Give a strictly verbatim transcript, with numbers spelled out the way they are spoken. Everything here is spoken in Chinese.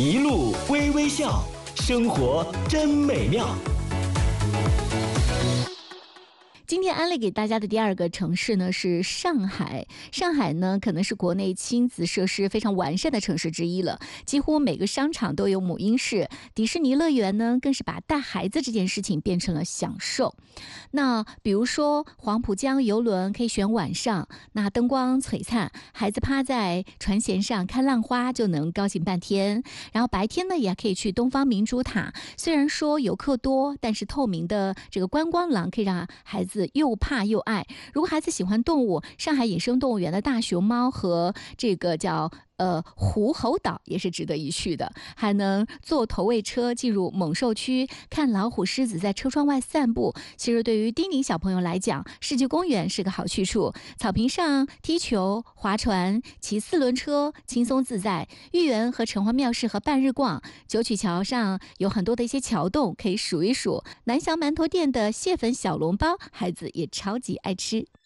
一路微微笑，生活真美妙。 今天安利给大家的第二个城市呢是上海。上海呢可能是国内亲子设施非常完善的城市之一了，几乎每个商场都有母婴室，迪士尼乐园呢更是把带孩子这件事情变成了享受。那比如说黄浦江游轮可以选晚上，那灯光璀璨，孩子趴在船舷上看浪花就能高兴半天。然后白天呢也可以去东方明珠塔，虽然说游客多，但是透明的这个观光廊可以让孩子又怕又爱。如果孩子喜欢动物，上海野生动物园的大熊猫和这个叫呃狐猴岛也是值得一去的，还能坐投喂车进入猛兽区，看老虎狮子在车窗外散步。其实对于低龄小朋友来讲，世纪公园是个好去处，草坪上踢球、划船、骑四轮车，轻松自在。豫园和城隍庙适合半日逛，九曲桥上有很多的一些桥洞可以数一数。南翔馒头店的蟹粉小笼包，孩子也超级爱吃。